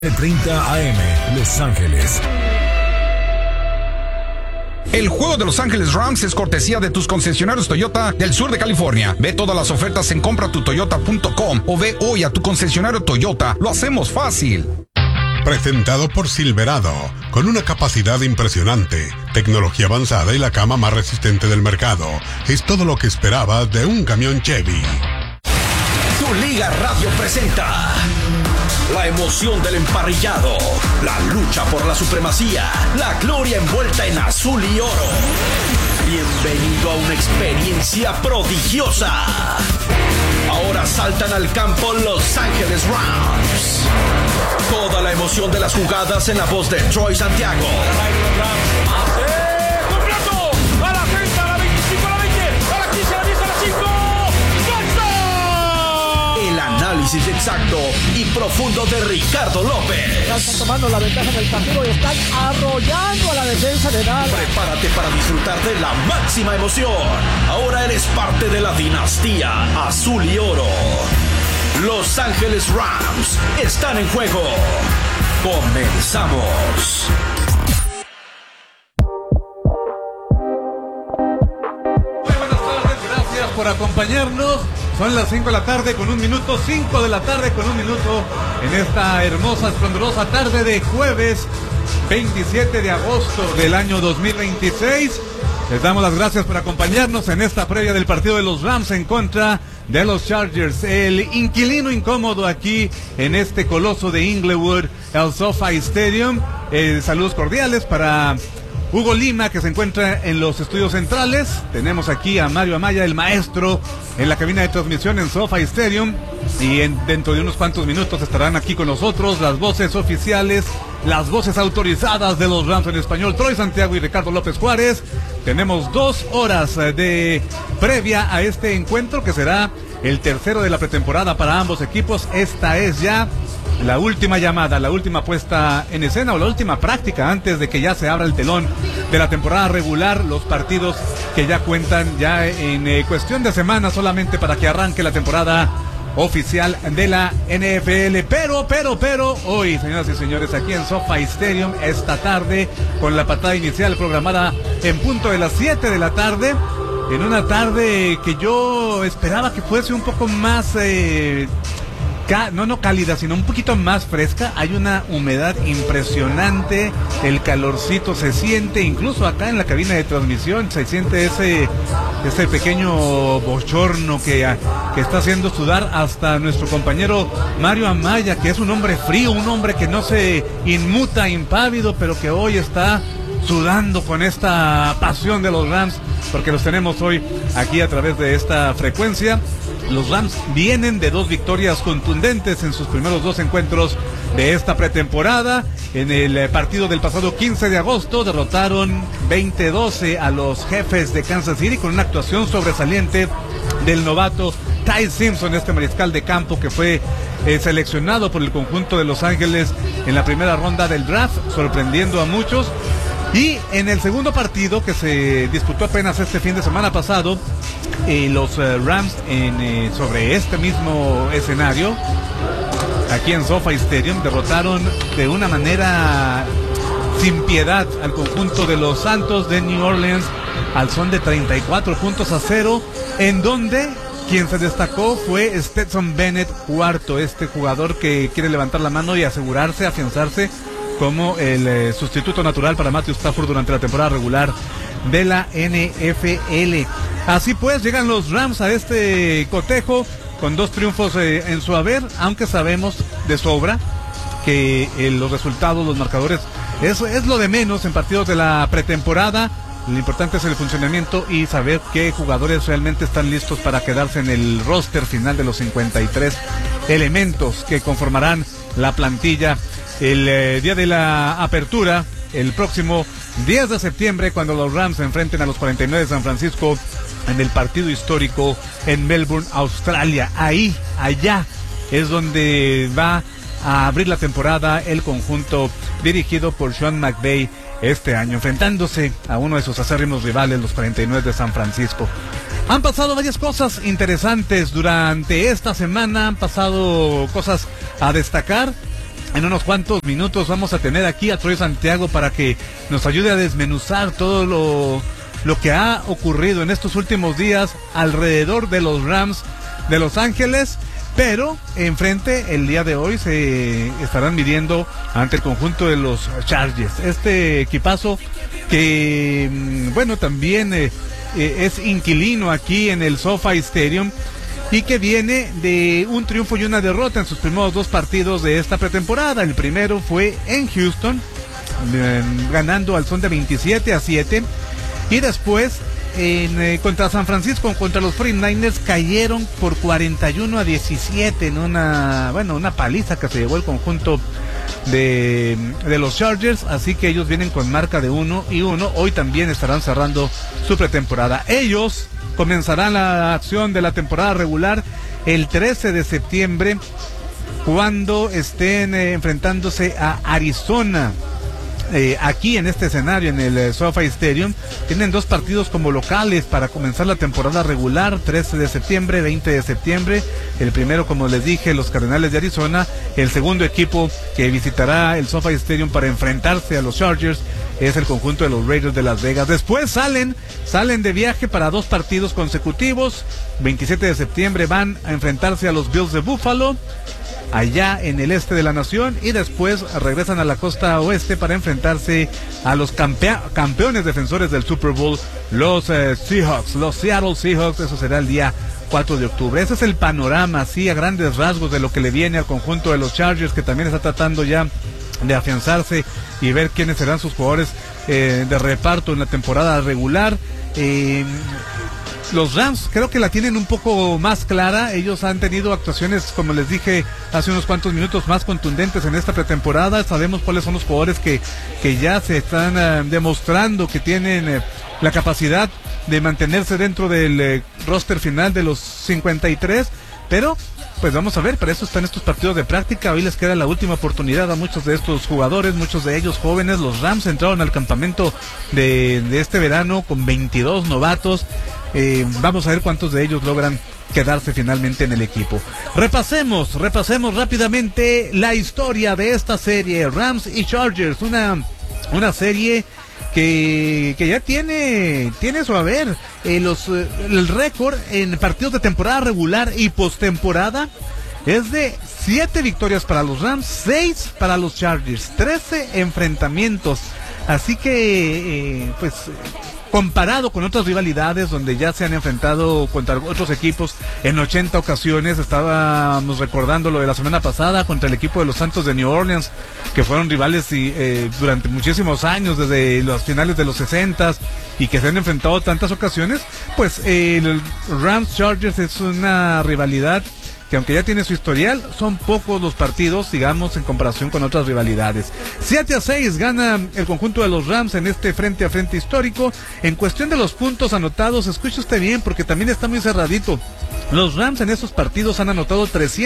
30 AM, Los Ángeles. El juego de Los Ángeles Rams es cortesía de tus concesionarios Toyota del sur de California. Ve todas las ofertas en compratutoyota.com o ve hoy a tu concesionario Toyota. Lo hacemos fácil. Presentado por Silverado, con una capacidad impresionante, tecnología avanzada y la cama más resistente del mercado. Es todo lo que esperabas de un camión Chevy. Tu Liga Radio presenta la emoción del emparrillado, la lucha por la supremacía, la gloria envuelta en azul y oro. Bienvenido a una experiencia prodigiosa. Ahora saltan al campo Los Ángeles Rams. Toda la emoción de las jugadas en la voz de Troy Santiago. ¡Completo! A la 30, a la 25, a la 20, a la 15, a la 10, a la 5. ¡Gol! El análisis exacto y profundo de Ricardo López. Están tomando la ventaja en el partido y están arrollando a la defensa de Dallas. Prepárate para disfrutar de la máxima emoción. Ahora eres parte de la dinastía azul y oro. Los Ángeles Rams están en juego. Comenzamos. Muy buenas tardes, gracias por acompañarnos. Son las 5 de la tarde con un minuto, 5 de la tarde con un minuto en esta hermosa, esplendorosa tarde de jueves 27 de agosto del año 2026. Les damos las gracias por acompañarnos en esta previa del partido de los Rams en contra de los Chargers. El inquilino incómodo aquí en este coloso de Inglewood, el SoFi Stadium. Saludos cordiales para Hugo Lima, que se encuentra en los estudios centrales. Tenemos aquí a Mario Amaya, el maestro, en la cabina de transmisión en SoFi Stadium. Y dentro de unos cuantos minutos estarán aquí con nosotros las voces oficiales, las voces autorizadas de los Rams en español, Troy Santiago y Ricardo López Juárez. Tenemos 2 horas de previa a este encuentro, que será el tercero de la pretemporada para ambos equipos. Esta es ya la última llamada, la última puesta en escena o la última práctica antes de que ya se abra el telón de la temporada regular. Los partidos que ya cuentan ya en cuestión de semanas solamente para que arranque la temporada oficial de la NFL. Pero hoy, señoras y señores, aquí en SoFi Stadium, esta tarde, con la patada inicial programada en punto de las 7 de la tarde, en una tarde que yo esperaba que fuese un poco más no cálida, sino un poquito más fresca. Hay una humedad impresionante, el calorcito se siente, incluso acá en la cabina de transmisión se siente ese pequeño bochorno que está haciendo sudar hasta nuestro compañero Mario Amaya, que es un hombre frío, un hombre que no se inmuta impávido, pero que hoy está sudando con esta pasión de los Rams, porque los tenemos hoy aquí a través de esta frecuencia. Los Rams vienen de 2 victorias contundentes en sus primeros 2 encuentros de esta pretemporada. En el partido del pasado 15 de agosto derrotaron 20-12 a los Jefes de Kansas City con una actuación sobresaliente del novato Ty Simpson, este mariscal de campo que fue seleccionado por el conjunto de Los Ángeles en la primera ronda del draft, sorprendiendo a muchos. Y en el segundo partido, que se disputó apenas este fin de semana pasado, los Rams sobre este mismo escenario, aquí en SoFi Stadium, derrotaron de una manera sin piedad al conjunto de los Santos de New Orleans al son de 34-0, en donde quien se destacó fue Stetson Bennett, cuarto, este jugador que quiere levantar la mano y asegurarse, afianzarse como el sustituto natural para Matthew Stafford durante la temporada regular de la NFL. Así pues, llegan los Rams a este cotejo con 2 triunfos en su haber, aunque sabemos de sobra que los resultados, los marcadores, eso es lo de menos en partidos de la pretemporada. Lo importante es el funcionamiento y saber qué jugadores realmente están listos para quedarse en el roster final de los 53 elementos que conformarán la plantilla el día de la apertura, el próximo 10 de septiembre, cuando los Rams se enfrenten a los 49 de San Francisco en el partido histórico en Melbourne, Australia. Allá es donde va a abrir la temporada el conjunto dirigido por Sean McVay este año, enfrentándose a uno de sus acérrimos rivales, los 49 de San Francisco. Han pasado varias cosas interesantes durante esta semana, han pasado cosas a destacar. En unos cuantos minutos vamos a tener aquí a Troy Santiago para que nos ayude a desmenuzar todo lo que ha ocurrido en estos últimos días alrededor de los Rams de Los Ángeles. Pero enfrente el día de hoy se estarán midiendo ante el conjunto de los Chargers. Este equipazo que, bueno, también es inquilino aquí en el SoFi Stadium y que viene de un triunfo y una derrota en sus primeros 2 partidos de esta pretemporada. El primero fue en Houston, ganando al son de 27-7, y después contra San Francisco, contra los 49ers, cayeron por 41-17 en una paliza que se llevó el conjunto de los Chargers. Así que ellos vienen con marca de 1-1. Hoy también estarán cerrando su pretemporada. Ellos comenzarán la acción de la temporada regular el 13 de septiembre, cuando estén enfrentándose a Arizona. Aquí en este escenario, en el SoFi Stadium, tienen 2 partidos como locales para comenzar la temporada regular, 13 de septiembre, 20 de septiembre. El primero, como les dije, los Cardenales de Arizona. El segundo equipo que visitará el SoFi Stadium para enfrentarse a los Chargers es el conjunto de los Raiders de Las Vegas. Después salen de viaje para 2 partidos consecutivos. 27 de septiembre van a enfrentarse a los Bills de Buffalo, allá en el este de la nación, y después regresan a la costa oeste para enfrentarse a los campeones defensores del Super Bowl, los Seahawks, los Seattle Seahawks. Eso será el día 4 de octubre. Ese es el panorama, así a grandes rasgos, de lo que le viene al conjunto de los Chargers, que también está tratando ya de afianzarse y ver quiénes serán sus jugadores de reparto en la temporada regular. Los Rams creo que la tienen un poco más clara. Ellos han tenido actuaciones, como les dije hace unos cuantos minutos, más contundentes en esta pretemporada. Sabemos cuáles son los jugadores que ya se están demostrando que tienen la capacidad de mantenerse dentro del roster final de los 53, pero pues vamos a ver, para eso están estos partidos de práctica. Hoy les queda la última oportunidad a muchos de estos jugadores, muchos de ellos jóvenes. Los Rams entraron al campamento de este verano con 22 novatos. Vamos a ver cuántos de ellos logran quedarse finalmente en el equipo. Repasemos rápidamente la historia de esta serie, Rams y Chargers, una serie que ya tiene su haber. El récord en partidos de temporada regular y postemporada es de 7 victorias para los Rams, 6 para los Chargers, 13 enfrentamientos. Así que pues comparado con otras rivalidades donde ya se han enfrentado contra otros equipos en 80 ocasiones, estábamos recordando lo de la semana pasada contra el equipo de los Santos de New Orleans, que fueron rivales durante muchísimos años, desde los finales de los 60s, y que se han enfrentado tantas ocasiones. Pues el Rams Chargers es una rivalidad que, aunque ya tiene su historial, son pocos los partidos, digamos, en comparación con otras rivalidades. 7-6 gana el conjunto de los Rams en este frente a frente histórico. En cuestión de los puntos anotados, escuche usted bien, porque también está muy cerradito. Los Rams en esos partidos han anotado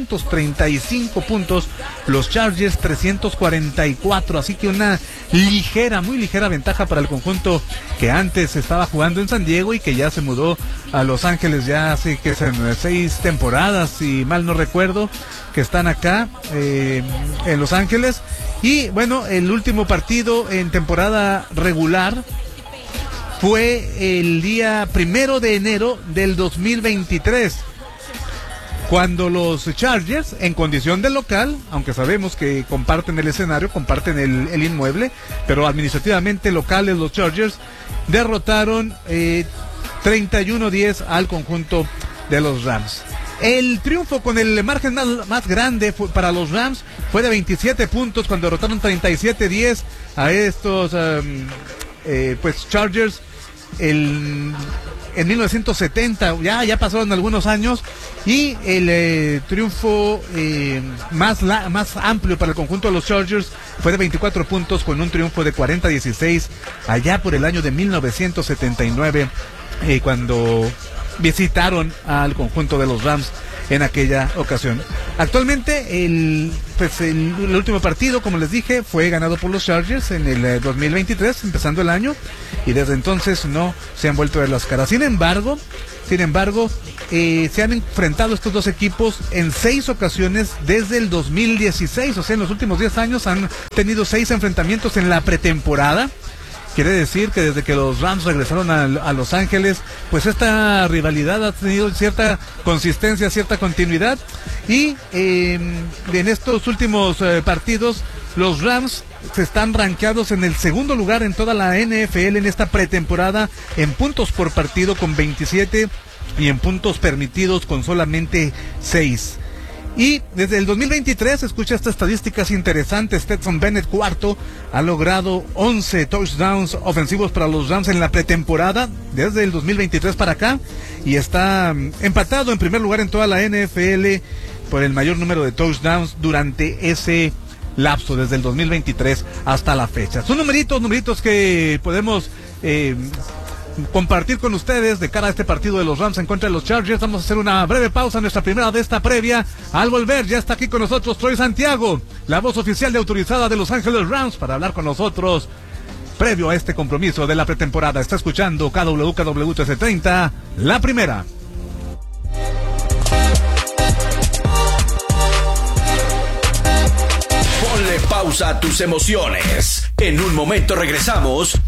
335 puntos, los Chargers 344, así que una muy ligera ventaja para el conjunto que antes estaba jugando en San Diego y que ya se mudó a Los Ángeles ya hace que son 6 temporadas, si mal no recuerdo, que están acá en Los Ángeles. Y bueno, el último partido en temporada regular fue el día 1 de enero del 2023, cuando los Chargers, en condición de local, aunque sabemos que comparten el escenario, comparten el inmueble, pero administrativamente locales, los Chargers derrotaron 31-10 al conjunto de los Rams. El triunfo con el margen más grande para los Rams fue de 27 puntos cuando derrotaron 37-10 a estos pues Chargers en 1970. Ya pasaron algunos años, y el triunfo más amplio para el conjunto de los Chargers fue de 24 puntos con un triunfo de 40-16 allá por el año de 1979, cuando visitaron al conjunto de los Rams en aquella ocasión. Actualmente el último partido, como les dije, fue ganado por los Chargers en el 2023, empezando el año, y desde entonces no se han vuelto a ver las caras. Sin embargo, se han enfrentado estos dos equipos en 6 ocasiones desde el 2016, o sea, en los últimos 10 años han tenido 6 enfrentamientos en la pretemporada. Quiere decir que desde que los Rams regresaron a Los Ángeles, pues esta rivalidad ha tenido cierta consistencia, cierta continuidad, y en estos últimos partidos los Rams se están rankeados en el segundo lugar en toda la NFL en esta pretemporada en puntos por partido con 27 y en puntos permitidos con solamente 6. Y desde el 2023, escucha estas estadísticas interesantes, Stetson Bennett, cuarto, ha logrado 11 touchdowns ofensivos para los Rams en la pretemporada, desde el 2023 para acá, y está empatado en primer lugar en toda la NFL por el mayor número de touchdowns durante ese lapso, desde el 2023 hasta la fecha. Son numeritos que podemos compartir con ustedes de cara a este partido de los Rams en contra de los Chargers. Vamos a hacer una breve pausa, nuestra primera de esta previa. Al volver ya está aquí con nosotros Troy Santiago, la voz oficial y autorizada de Los Ángeles Rams, para hablar con nosotros previo a este compromiso de la pretemporada. Está escuchando KW 1330, la primera. Ponle pausa a tus emociones. En un momento regresamos